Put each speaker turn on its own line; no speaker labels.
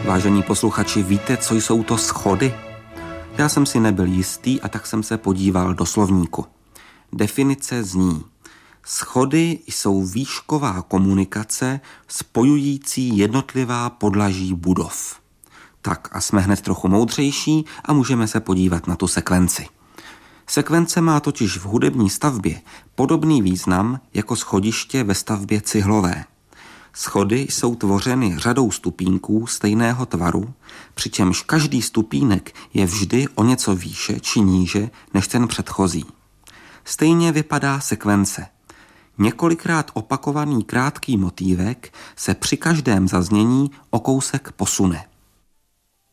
Vážení posluchači, víte, co jsou to schody? Já jsem si nebyl jistý a tak jsem se podíval do slovníku. Definice zní: schody jsou výšková komunikace spojující jednotlivá podlaží budov. Tak a jsme hned trochu moudřejší a můžeme se podívat na tu sekvenci. Sekvence má totiž v hudební stavbě podobný význam jako schodiště ve stavbě cihlové. Schody jsou tvořeny řadou stupínků stejného tvaru, přičemž každý stupínek je vždy o něco výše či níže než ten předchozí. Stejně vypadá sekvence. Několikrát opakovaný krátký motývek se při každém zaznění o kousek posune.